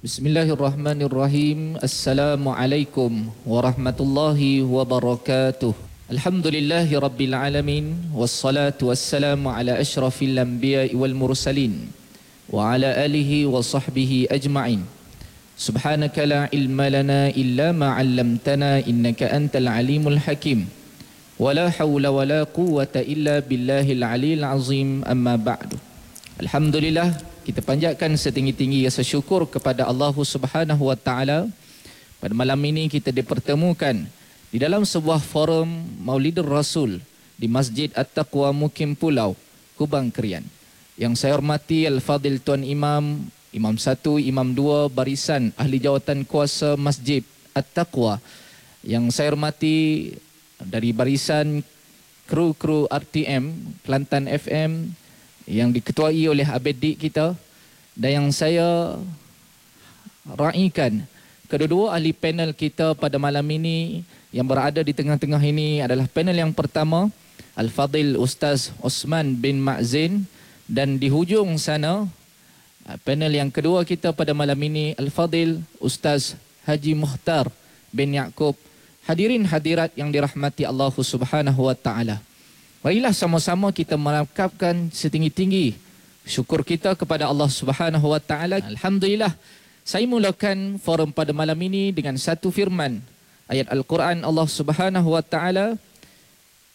Bismillahirrahmanirrahim. Assalamualaikum warahmatullahi wabarakatuh. Alhamdulillahi rabbil alamin. Wassalatu wassalamu ala ashrafil anbiya'i wal mursalin wa ala alihi wa sahbihi ajma'in. Subhanaka la ilma lana illa ma 'allamtana innaka antal alimul hakim. Wala hawla wala quwwata illa billahil aliyil azim. Amma ba'du. Alhamdulillah, kita panjatkan setinggi-tinggi rasa syukur kepada Allah Subhanahu wa taala. Pada malam ini kita dipertemukan di dalam sebuah forum Maulidur Rasul di Masjid At-Taqwa Mukim Pulau, Kubang Krian. Yang saya hormati Al-Fadil Tuan Imam, Imam 1, Imam 2 Barisan Ahli Jawatan Kuasa Masjid At-Taqwa. Yang saya hormati dari barisan kru-kru RTM Kelantan FM yang diketuai oleh abedik kita, dan yang saya raikan kedua-dua ahli panel kita pada malam ini. Yang berada di tengah-tengah ini adalah panel yang pertama Al-Fadil Ustaz Osman bin Ma'zin, dan di hujung sana panel yang kedua kita pada malam ini Al-Fadil Ustaz Haji Muhtar bin Yaakob. Hadirin hadirat yang dirahmati Allah Subhanahu wa taala, marilah sama-sama kita melangkapkan setinggi-tinggi syukur kita kepada Allah Subhanahu wa taala. Alhamdulillah, saya mulakan forum pada malam ini dengan satu firman ayat Al-Quran Allah Subhanahu wa taala